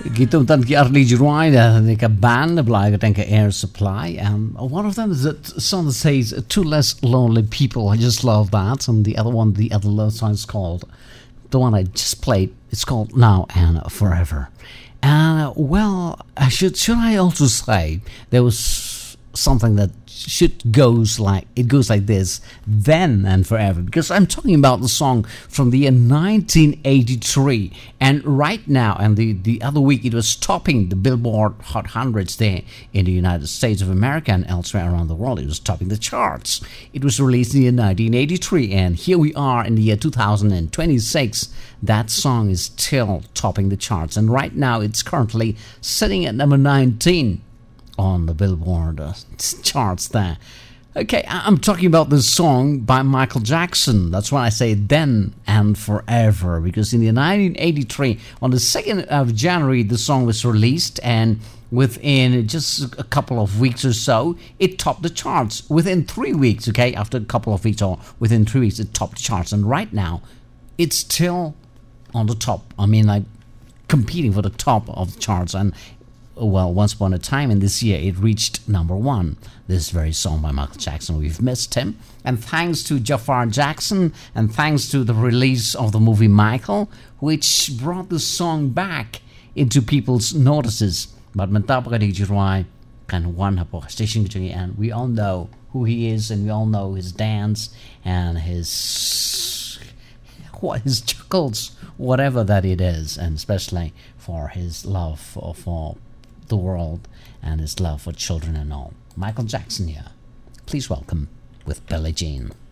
Kita dan ki arli jirwai da ka band bly ka tanka Air Supply, and one of them is a song that says "Two Less Lonely People." I just love that, and the other one, the other love song is called, the one I just played, it's called "Now and Forever." And well, should I also say there was something that goes like this, then and forever, because I'm talking about the song from the year 1983, and right now, and the other week, it was topping the Billboard Hot 100s there in the United States of America and elsewhere around the world. It was topping the charts. It was released in the year 1983, and here we are in the year 2026. That song is still topping the charts, and right now it's currently sitting at number 19 on the Billboard charts there. Okay, I'm talking about this song by Michael Jackson. That's why I say then and forever, because in the 1983, on the 2nd of January, the song was released, and within just a couple of weeks or so, it topped the charts. Within 3 weeks, okay, after a couple of weeks or within 3 weeks, it topped the charts, and right now, it's still on the top. I mean, like, competing for the top of the charts, and well, once upon a time in this year, it reached number 1. This very song by Michael Jackson. We've missed him. And thanks to Jafar Jackson, and thanks to the release of the movie Michael, which brought the song back into people's notices. But mentapa di jirwai kan one hapo station kecil, and we all know who he is, and we all know his dance and his chuckles, whatever that it is, and especially for his love for the world and his love for children and all. Michael Jackson here. Please welcome with Billie Jean.